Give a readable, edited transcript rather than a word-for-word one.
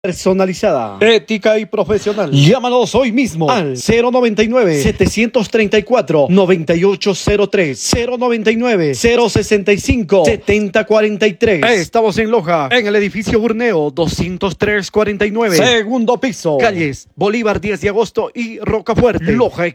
Personalizada, ética y profesional. Llámanos hoy mismo al 099-734-9803, 099-065-7043. Estamos en Loja, en el edificio Burneo 203-49, Segundo piso, calles Bolívar 10 de agosto y Rocafuerte. Loja